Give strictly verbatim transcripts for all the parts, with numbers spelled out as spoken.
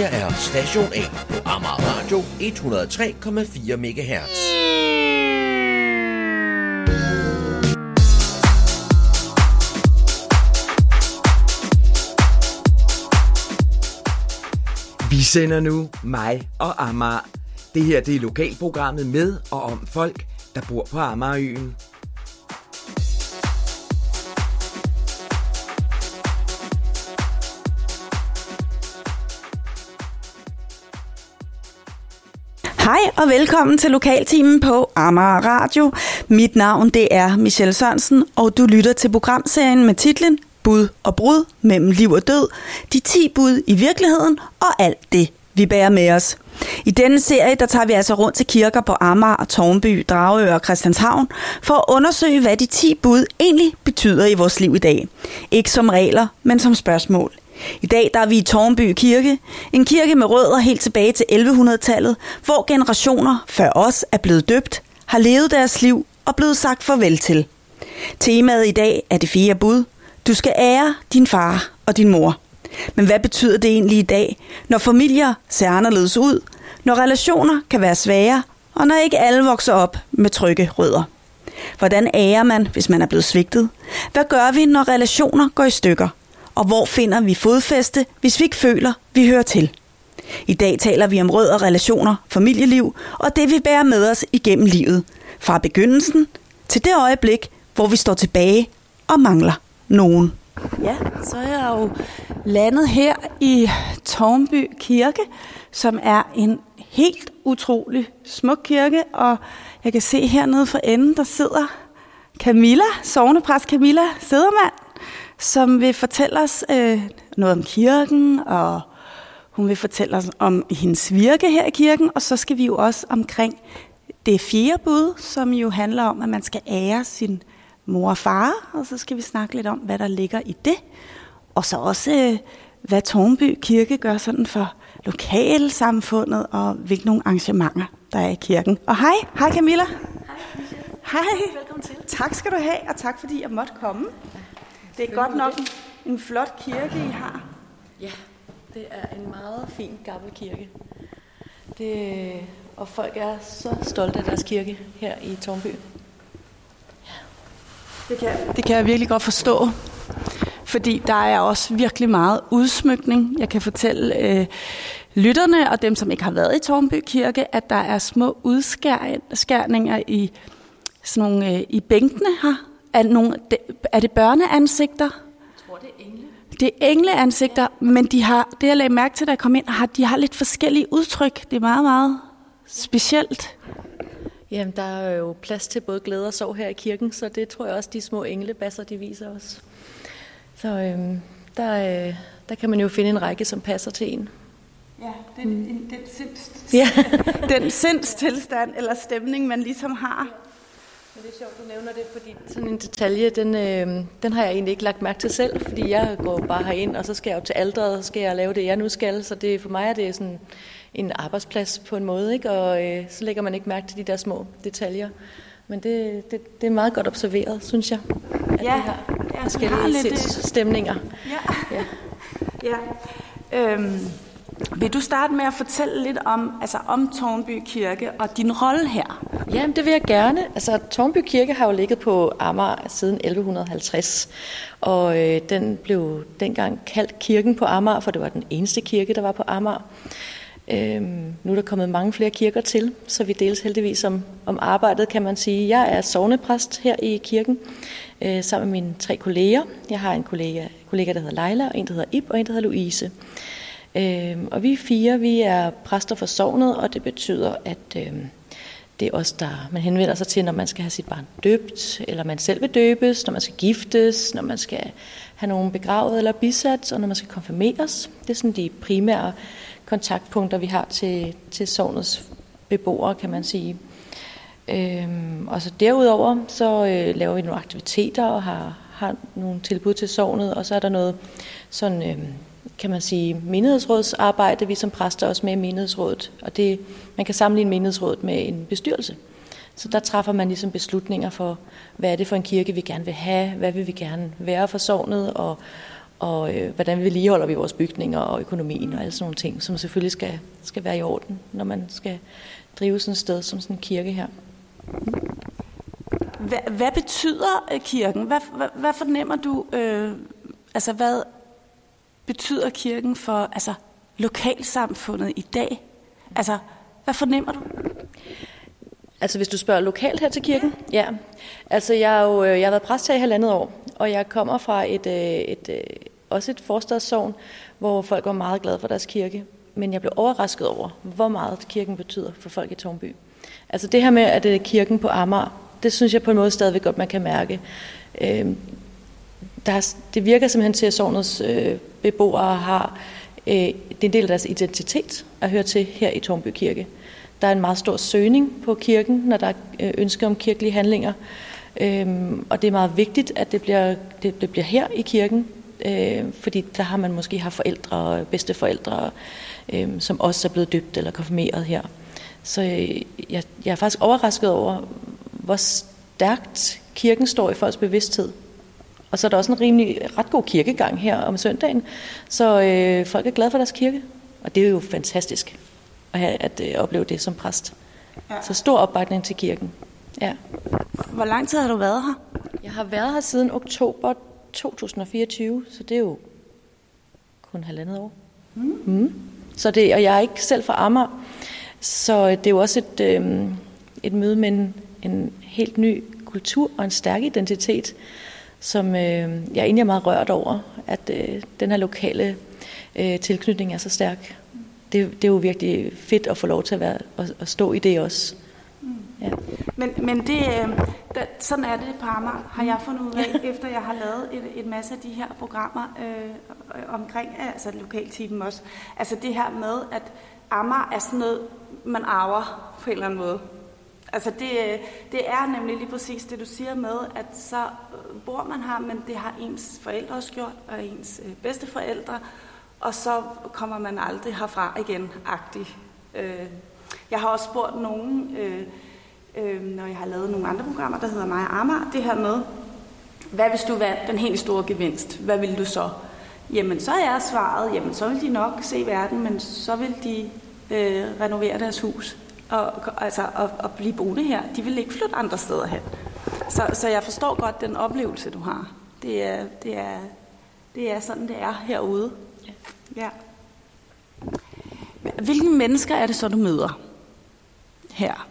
her er Station A på Amager Radio et hundrede og tre komma fire megahertz. Vi sender nu mig og Amager. Det her det er lokalprogrammet med og om folk, der bor på Amagerøen. Hej og velkommen til Lokaltimen på Amager Radio. Mit navn det er Michelle Sørensen, og du lytter til programserien med titlen Bud og brud mellem liv og død. De ti bud i virkeligheden og alt det, vi bærer med os. I denne serie der tager vi altså rundt til kirker på Amager, Tårnby, Dragør og Christianshavn for at undersøge, hvad de ti bud egentlig betyder i vores liv i dag. Ikke som regler, men som spørgsmål. I dag der er vi i Tårnby Kirke, en kirke med rødder helt tilbage til elleve hundrede-tallet, hvor generationer før os er blevet døbt, har levet deres liv og blevet sagt farvel til. Temaet i dag er det fjerde bud. Du skal ære din far og din mor. Men hvad betyder det egentlig i dag, når familier ser anderledes ud, når relationer kan være svære, og når ikke alle vokser op med trygge rødder? Hvordan ærer man, hvis man er blevet svigtet? Hvad gør vi, når relationer går i stykker? Og hvor finder vi fodfæste, hvis vi ikke føler, vi hører til? I dag taler vi om rødder, relationer, familieliv og det, vi bærer med os igennem livet. Fra begyndelsen til det øjeblik, hvor vi står tilbage og mangler nogen. Ja, så er jeg jo landet her i Tårnby Kirke, som er en helt utrolig smuk kirke. Og jeg kan se hernede for enden, der sidder Camilla, sognepræst Camilla Sedermann, som vil fortælle os øh, noget om kirken, og hun vil fortælle os om hendes virke her i kirken. Og så skal vi jo også omkring det fjerde bud, som jo handler om, at man skal ære sin mor og far, og så skal vi snakke lidt om, hvad der ligger i det. Og så også, øh, hvad Tårnby Kirke gør sådan for lokalsamfundet, og hvilke nogle arrangementer, der er i kirken. Og hej, hej Camilla. Hej Michelle. Hej. Velkommen til. Tak skal du have, og tak fordi jeg måtte komme. Det er godt nok en flot kirke, I har. Ja, det er en meget fin gammel kirke. Det, og folk er så stolte af deres kirke her i Tårnby. Ja. Det kan, det kan jeg virkelig godt forstå, fordi der er også virkelig meget udsmykning. Jeg kan fortælle øh, lytterne og dem, som ikke har været i Tårnby Kirke, at der er små udskærninger i, sådan nogle, øh, i bænkene her. Er, nogle, er det børneansigter? Jeg tror, det er engle. Det er engleansigter, ja. Men de har, det jeg lagde mærke til, da jeg kom ind, har, de har lidt forskellige udtryk. Det er meget, meget specielt. Jamen, der er jo plads til både glæde og sorg her i kirken, så det tror jeg også, de små englebasser, de viser os. Så øhm, der, øh, der kan man jo finde en række, som passer til en. Ja, den, mm. den, den, sinds, ja. den sindstilstand eller stemning, man ligesom har. Men det er sjovt, du nævner det, fordi sådan en detalje, den, øh, den har jeg egentlig ikke lagt mærke til selv, fordi jeg går bare herind, og så skal jeg jo til alteret, og så skal jeg lave det, jeg nu skal. Så det, for mig er det sådan en arbejdsplads på en måde, ikke? Og øh, så lægger man ikke mærke til de der små detaljer. Men det, det, det er meget godt observeret, synes jeg, at ja, de har ja, forskellige lidt stemninger. Ja, ja. ja. Øhm, vil du starte med at fortælle lidt om, altså om Tårnby Kirke og din rolle her? Ja, det vil jeg gerne. Altså, Tårnby Kirke har jo ligget på Amager siden elleve halvtreds, og øh, den blev dengang kaldt kirken på Amager, for det var den eneste kirke, der var på Amager. Øhm, nu er der kommet mange flere kirker til, så vi deles heldigvis om, om arbejdet, kan man sige. Jeg er sognepræst her i kirken, øh, sammen med mine tre kolleger. Jeg har en kollega, kollega, der hedder Leila, og en, der hedder Ib, og en, der hedder Louise. Øhm, og vi fire, vi er præster for sognet, og det betyder, at øhm, det er os, der man henvender sig til, når man skal have sit barn døbt, eller man selv vil døbes, når man skal giftes, når man skal have nogen begravet eller bisat, og når man skal konfirmeres. Det er sådan de primære kontaktpunkter, vi har til, til sognets beboere, kan man sige. Øhm, og så derudover, så øh, laver vi nogle aktiviteter og har, har nogle tilbud til sognet, og så er der noget sådan, øh, kan man sige, menighedsrådsarbejde, vi som præster også med i menighedsrådet. Og det, man kan sammenligne menighedsrådet med en bestyrelse. Så der træffer man ligesom beslutninger for, hvad er det for en kirke, vi gerne vil have, hvad vil vi gerne være for sognet, og, og øh, hvordan vedligeholder vi vores bygninger og økonomien og alle sådan nogle ting, som selvfølgelig skal, skal være i orden, når man skal drive sådan et sted som sådan en kirke her. Hvad, hvad betyder øh, kirken? Hvad, hvad, hvad fornemmer du, øh, altså hvad betyder kirken for altså, lokalsamfundet i dag? Altså, hvad fornemmer du? Altså, hvis du spørger lokalt her til kirken? Ja. ja. Altså, jeg, er jo, jeg har været præst her i halvandet år, og jeg kommer fra et, et, et, også et forstadssogn, hvor folk var meget glade for deres kirke. Men jeg blev overrasket over, hvor meget kirken betyder for folk i Tårnby. Altså, det her med, at det er kirken på Amager, det synes jeg på en måde stadigvæk godt, man kan mærke. Øhm, der er, det virker simpelthen til, at sognets øh, beboere har øh, det er en del af deres identitet at høre til her i Tårnby Kirke. Der er en meget stor søgning på kirken, når der er øh, ønsker om kirkelige handlinger. Øhm, og det er meget vigtigt, at det bliver, det, det bliver her i kirken, øh, fordi der har man måske haft forældre og bedsteforældre, øh, som også er blevet døbt eller konfirmeret her. Så øh, jeg, jeg er faktisk overrasket over, hvor stærkt kirken står i folks bevidsthed. Og så er der også en rimelig ret god kirkegang her om søndagen, så øh, folk er glade for deres kirke. Og det er jo fantastisk at, have, at øh, opleve det som præst. Ja. Så stor opbakning til kirken. Ja. Hvor lang tid har du været her? Jeg har været her siden oktober to tusind og fireogtyve, så det er jo kun halvandet år. Mm. Mm. Så det, og jeg er ikke selv fra Amager, så det er jo også et, øh, et møde med en, en helt ny kultur og en stærk identitet, som øh, jeg egentlig er meget rørt over, at øh, den her lokale øh, tilknytning er så stærk. Det, det er jo virkelig fedt at få lov til at, være, at, at stå i det også. Mm. Ja. Men, men det, øh, der, sådan er det på Amager, har jeg fundet ud af, efter jeg har lavet et, et masse af de her programmer øh, omkring altså lokalteamen også. Altså det her med, at Amager er sådan noget, man arver på en eller anden måde. Altså det, det er nemlig lige præcis det, du siger med, at så bor man her, men det har ens forældre også gjort, og ens bedsteforældre, og så kommer man aldrig herfra igen-agtigt. Jeg har også spurgt nogen, når jeg har lavet nogle andre programmer, der hedder Mig og Amager, det her med, hvad hvis du vandt den helt store gevinst? Hvad vil du så? Jamen så er svaret, jamen så vil de nok se verden, men så vil de øh, renovere deres hus. Og, altså, og, og blive boende her. De vil ikke flytte andre steder hen. Så, så jeg forstår godt den oplevelse, du har. Det er, det er, det er sådan, det er herude. Ja. Hvilke mennesker er det så, du møder her?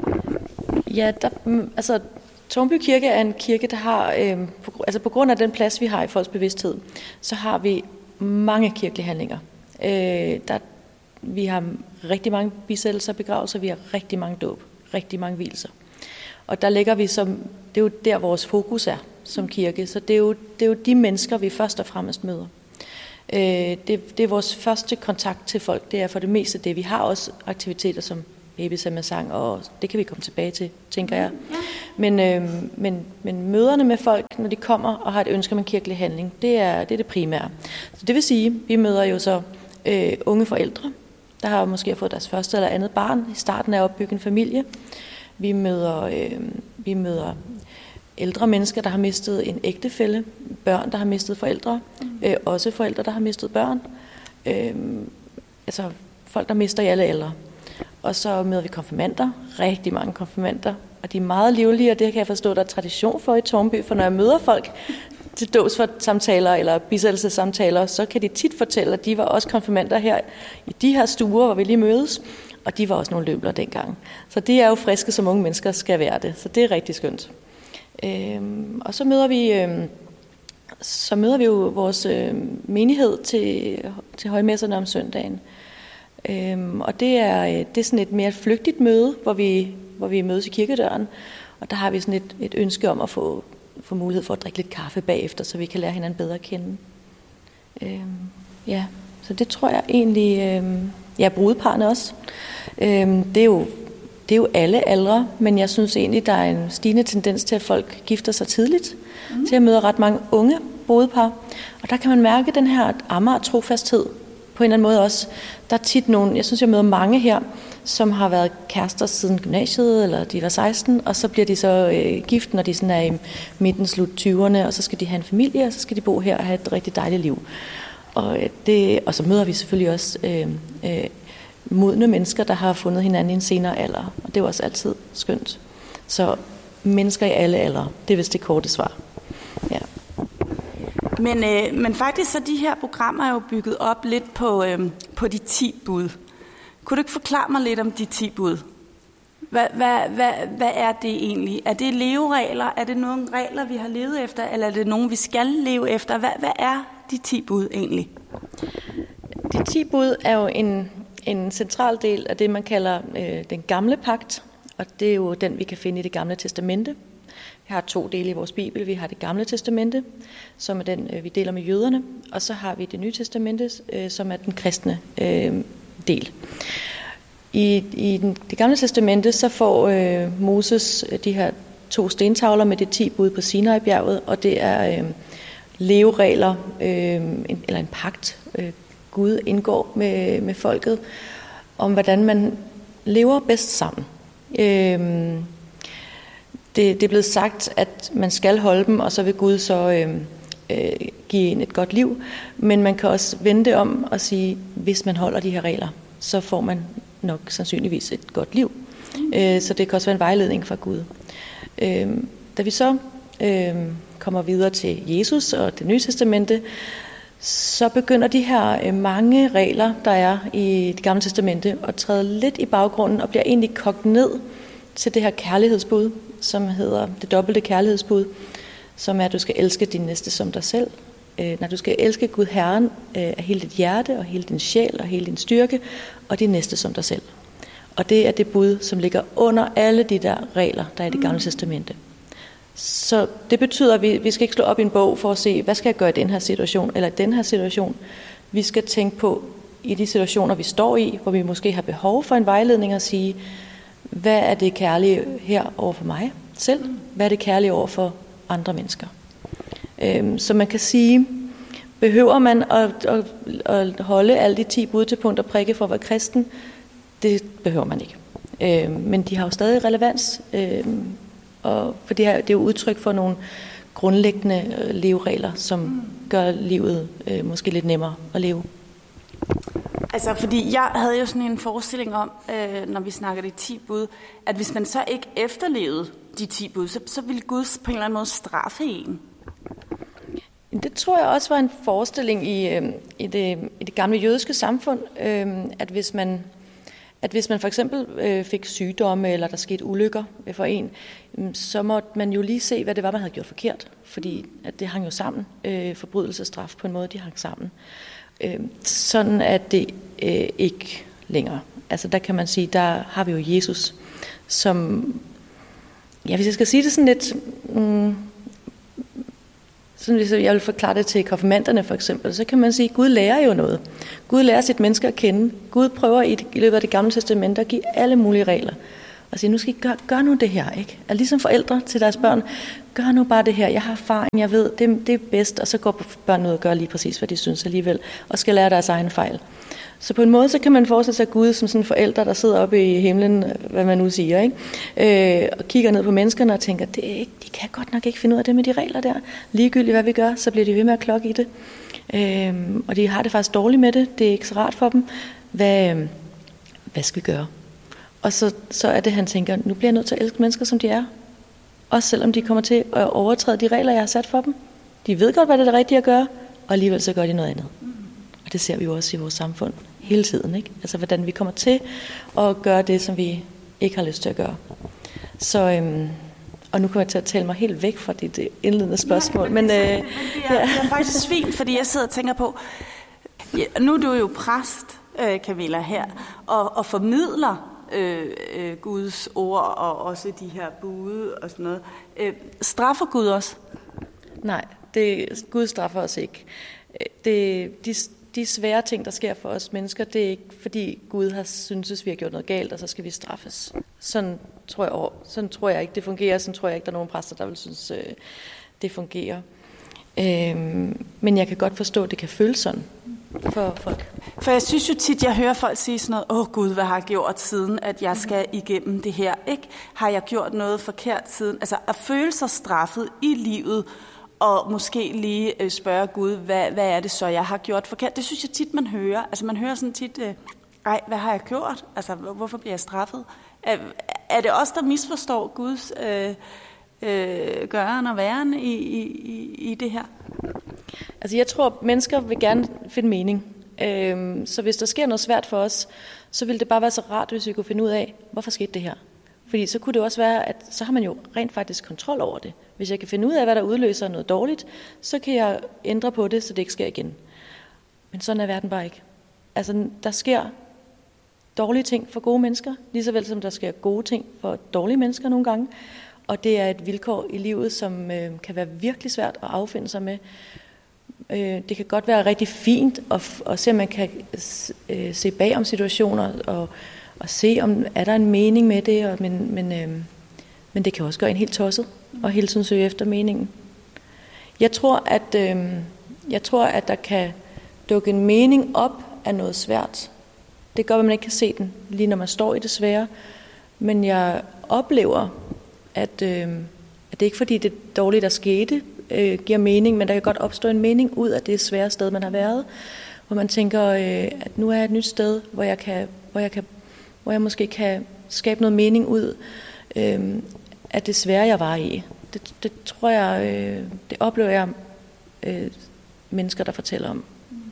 Ja, der, altså Tårnby Kirke er en kirke, der har, øh, på, altså på grund af den plads, vi har i folks bevidsthed, så har vi mange kirkelige handlinger. Øh, der Vi har rigtig mange bisættelser og begravelser, vi har rigtig mange dåb, rigtig mange vielser. Og der ligger vi som, det er jo der vores fokus er som kirke, så det er jo, det er jo de mennesker, vi først og fremmest møder. Øh, det, det er vores første kontakt til folk, det er for det meste det. Vi har også aktiviteter som babysang, og det kan vi komme tilbage til, tænker jeg. Men, øh, men, men møderne med folk, når de kommer og har et ønske om en kirkelig handling, det er det, er det primære. Så det vil sige, vi møder jo så øh, unge forældre, der har måske fået deres første eller andet barn i starten af at opbygge en familie. Vi møder, øh, vi møder ældre mennesker, der har mistet en ægtefælle, børn, der har mistet forældre, øh, også forældre, der har mistet børn. Øh, altså folk, der mister i alle aldre. Og så møder vi konfirmander, rigtig mange konfirmander, og de er meget livlige, og det kan jeg forstå, der er tradition for i Tårnby, for når jeg møder folk til dåbssamtaler eller bisættelsessamtaler, så kan de tit fortælle, at de var også konfirmander her i de her stuer, hvor vi lige mødes, og de var også nogle løbler dengang. Så det er jo friske, som unge mennesker skal være det, så det er rigtig skønt. Øhm, og så møder vi øhm, så møder vi jo vores øhm, menighed til, til højmesserne om søndagen. Øhm, og det er, det er sådan et mere flygtigt møde, hvor vi, hvor vi mødes i kirkedøren, og der har vi sådan et, et ønske om at få få mulighed for at drikke lidt kaffe bagefter, så vi kan lære hinanden bedre at kende. Øhm, ja, så det tror jeg egentlig, øhm, ja, brudeparne også. Øhm, det, er jo, det er jo alle aldre, men jeg synes egentlig, der er en stigende tendens til, at folk gifter sig tidligt, mm. til at møde ret mange unge brudepar. Og der kan man mærke den her Amager trofasthed på en eller anden måde også. Der er tit nogen, jeg synes, jeg møder mange her, som har været kærester siden gymnasiet, eller de var seksten, og så bliver de så øh, gift, når de sådan er i midten, slut tyverne, og så skal de have en familie, og så skal de bo her og have et rigtig dejligt liv. Og, det, og så møder vi selvfølgelig også øh, øh, modne mennesker, der har fundet hinanden i en senere alder, og det er jo også altid skønt. Så mennesker i alle aldre, det er vist det korte svar. Ja. Men, øh, men faktisk så de her programmer er jo bygget op lidt på, øh, på de ti bud. Kunne du ikke forklare mig lidt om de ti bud? Hvad, hvad, hvad, hvad er det egentlig? Er det leveregler? Er det nogle regler, vi har levet efter? Eller er det nogle, vi skal leve efter? Hvad, hvad er de ti bud egentlig? De ti bud er jo en, en central del af det, man kalder øh, den gamle pagt. Og det er jo den, vi kan finde i det gamle testamente. Vi har to dele i vores bibel. Vi har det gamle testamente, som er den, vi deler med jøderne. Og så har vi det nye testamente, som er den kristne øh, del. I, i den, det gamle testamente, så får øh, Moses de her to stentavler med de ti bud på Sinai-bjerget, og det er øh, leveregler, øh, en, eller en pagt, øh, Gud indgår med, med folket, om hvordan man lever bedst sammen. Øh, Det, det er blevet sagt, at man skal holde dem, og så vil Gud så øh, øh, give en et godt liv. Men man kan også vende det om og sige, hvis man holder de her regler, så får man nok sandsynligvis et godt liv. Mm. Øh, så det kan også være en vejledning fra Gud. Øh, da vi så øh, kommer videre til Jesus og det nye testamente, så begynder de her øh, mange regler, der er i det gamle testamente, at træde lidt i baggrunden og bliver egentlig kogt ned til det her kærlighedsbud, som hedder det dobbelte kærlighedsbud, som er, at du skal elske din næste som dig selv. Øh, når du skal elske Gud Herren øh, af hele dit hjerte, og hele din sjæl, og hele din styrke, og din næste som dig selv. Og det er det bud, som ligger under alle de der regler, der er i det gamle testamente. Så det betyder, at vi, vi skal ikke slå op i en bog for at se, hvad skal jeg gøre i den her situation, eller i den her situation. Vi skal tænke på, i de situationer, vi står i, hvor vi måske har behov for en vejledning, og sige, hvad er det kærlige her over for mig selv? Hvad er det kærlige over for andre mennesker? Øhm, så man kan sige, behøver man at, at, at holde alle de ti bud til punkt og prikke for at være kristen? Det behøver man ikke. Øhm, men de har jo stadig relevans, øhm, og for det, her, det er jo udtryk for nogle grundlæggende øh, leveregler, som gør livet øh, måske lidt nemmere at leve. Altså, fordi jeg havde jo sådan en forestilling om, øh, når vi snakker de ti bud, at hvis man så ikke efterlevede de ti bud, så, så ville Gud på en eller anden måde straffe en. Det tror jeg også var en forestilling i, øh, i, det, i det gamle jødiske samfund, øh, at hvis man, at hvis man for eksempel øh, fik sygdomme, eller der skete ulykker for en, øh, så måtte man jo lige se, hvad det var, man havde gjort forkert, fordi at det hang jo sammen, øh, forbrydelse og straf på en måde, de hang sammen. Øh, sådan er det øh, ikke længere. Altså der kan man sige, der har vi jo Jesus, som, ja, hvis jeg skal sige det sådan lidt, mm, sådan hvis jeg vil forklare det til konfirmanderne for eksempel, så kan man sige, at Gud lærer jo noget. Gud lærer sit menneske at kende. Gud prøver i, i løbet af det gamle testamente at give alle mulige regler. Og sige, nu skal I gøre, gør nu det her, ikke? Altså ligesom forældre til deres børn, gør nu bare det her, jeg har erfaring, jeg ved, det, det er bedst, og så går børnene ud og gør lige præcis, hvad de synes alligevel, og skal lære deres egen fejl. Så på en måde, så kan man forestille sig Gud som sådan en forælder, der sidder oppe i himlen, hvad man nu siger, ikke? Øh, og kigger ned på menneskerne og tænker, det er ikke, de kan godt nok ikke finde ud af det med de regler der. Ligegyldigt hvad vi gør, så bliver de ved med at klokke i det. Øh, og de har det faktisk dårligt med det, det er ikke så rart for dem. Hvad, hvad skal vi gøre? Og så, så er det, han tænker, nu bliver jeg nødt til at elske mennesker, som de er. Også selvom de kommer til at overtræde de regler, jeg har sat for dem. De ved godt, hvad det er det rigtige at gøre, og alligevel så gør de noget andet. Og det ser vi jo også i vores samfund hele tiden, ikke? Altså, hvordan vi kommer til at gøre det, som vi ikke har lyst til at gøre. Så, øhm, og nu kommer jeg til at tale mig helt væk fra dit indledende spørgsmål. Ja, men, men, det, er, øh, men det, er, ja. det er faktisk fint, fordi jeg sidder og tænker på, ja, nu er du jo præst, øh, Camilla, her, og, og formidler Øh, øh, Guds ord og også de her bud og sådan noget. Øh, straffer Gud os? Nej, det, Gud straffer os ikke. Det, de, de svære ting, der sker for os mennesker, det er ikke fordi Gud har syntes, vi har gjort noget galt, og så skal vi straffes. Sådan tror jeg, sådan tror jeg ikke, det fungerer. Sådan tror jeg ikke, der er nogen præster, der vil synes, øh, det fungerer. Øh, men jeg kan godt forstå, at det kan føles sådan. for folk. For jeg synes jo tit, jeg hører folk sige sådan noget, åh Gud, hvad har jeg gjort siden, at jeg skal igennem det her, ikke? Har jeg gjort noget forkert siden? Altså at føle sig straffet i livet, og måske lige spørge Gud, hvad, hvad er det så, jeg har gjort forkert? Det synes jeg tit, man hører. Altså man hører sådan tit, ej, hvad har jeg gjort? Altså hvorfor bliver jeg straffet? Er, er det os, der misforstår Guds øh, øh, gøren og væren i, i, i det her? Altså jeg tror, mennesker vil gerne finde mening. Øhm, så hvis der sker noget svært for os, så ville det bare være så rart, hvis vi kunne finde ud af, hvorfor skete det her? Fordi så kunne det også være, at så har man jo rent faktisk kontrol over det. Hvis jeg kan finde ud af, hvad der udløser noget dårligt, så kan jeg ændre på det, så det ikke sker igen. Men sådan er verden bare ikke. Altså der sker dårlige ting for gode mennesker, lige så vel som der sker gode ting for dårlige mennesker nogle gange. Og det er et vilkår i livet, som øh, kan være virkelig svært at affinde sig med. Øh, det kan godt være rigtig fint at, at se, om man kan øh, se bag om situationer og, og se, om er der en mening med det. Og, men, men, øh, men det kan også gøre en helt tosset og hele tiden søge efter meningen. Jeg tror, at, øh, jeg tror, at der kan dukke en mening op af noget svært. Det gør, at man ikke kan se den, lige når man står i det svære. Men jeg oplever, at, øh, at det ikke fordi det dårlige, der skete, øh, giver mening, men der kan godt opstå en mening ud af det svære sted, man har været. Hvor man tænker, øh, at nu er jeg et nyt sted, hvor jeg, kan, hvor jeg, kan, hvor jeg måske kan skabe noget mening ud øh, af det svære, jeg var i. Det, det tror jeg, øh, det oplever jeg øh, mennesker, der fortæller om.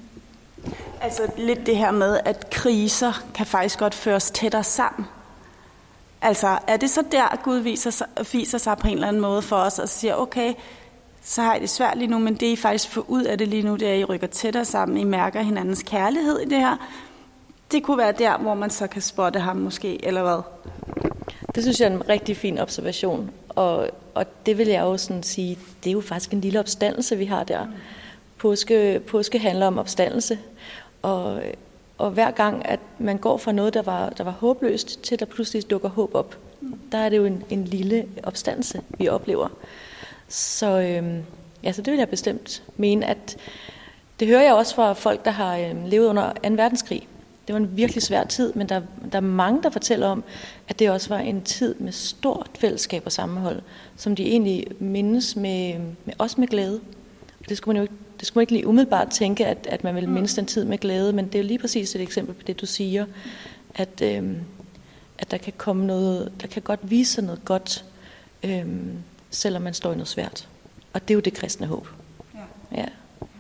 Altså lidt det her med, at kriser kan faktisk godt føres tættere sammen. Altså er det så der, Gud viser sig, viser sig på en eller anden måde for os og siger, okay, så har I det svært lige nu, men det I faktisk får ud af det lige nu, det er, at I rykker tættere sammen, I mærker hinandens kærlighed i det her. Det kunne være der, hvor man så kan spotte ham måske, eller hvad? Det synes jeg er en rigtig fin observation, og, og det vil jeg jo sådan sige, det er jo faktisk en lille opstandelse, vi har der. Påske, påske handler om opstandelse, og, og hver gang, at man går fra noget, der var, der var håbløst, til der pludselig dukker håb op, der er det jo en, en lille opstandelse, vi oplever. Så, øhm, ja, så det vil jeg bestemt mene, at det hører jeg også fra folk, der har øhm, levet under anden verdenskrig. Det var en virkelig svær tid, men der, der er mange, der fortæller om, at det også var en tid med stort fællesskab og sammenhold, som de egentlig mindes med, med også med glæde. Og det skulle man jo ikke, det skulle man ikke lige umiddelbart tænke, at, at man ville mindes den tid med glæde, men det er jo lige præcis et eksempel på det, du siger, at, øhm, at der kan komme noget, der kan godt vise sig noget godt, øhm, selvom man står i noget svært. Og det er jo det kristne håb. Ja. Ja.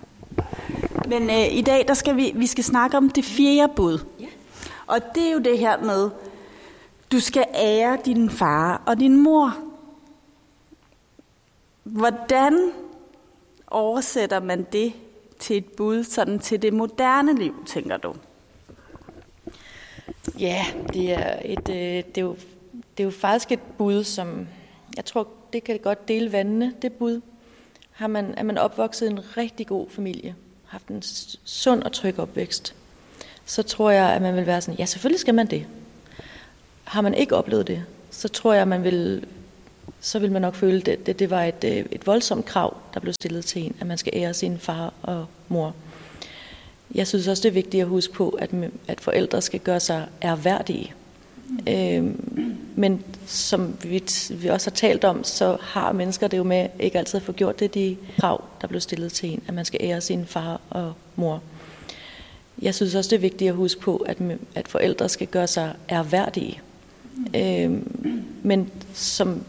Men øh, i dag, der skal vi, vi skal snakke om det fjerde bud. Ja. Og det er jo det her med, du skal ære din far og din mor. Hvordan oversætter man det til et bud, sådan til det moderne liv, tænker du? Ja, det er, et, øh, det, er jo, det er jo faktisk et bud, som jeg tror, det kan godt dele vandene, det bud. Har man, er man opvokset i en rigtig god familie, haft en sund og tryg opvækst, så tror jeg, at man vil være sådan, ja, selvfølgelig skal man det. Har man ikke oplevet det, så tror jeg, at man vil, så vil man nok føle, at det, det, det var et, et voldsomt krav, der blev stillet til en, at man skal ære sin far og mor. Jeg synes også, det er vigtigt at huske på, at, at forældre skal gøre sig ærværdige. Øhm, men som vi, vi også har talt om, så har mennesker det jo med ikke altid at få gjort det, de krav, der blev stillet til en, at man skal ære sin far og mor. Jeg synes også, det er vigtigt at huske på, at, at forældre skal gøre sig ærværdige. Øhm, men som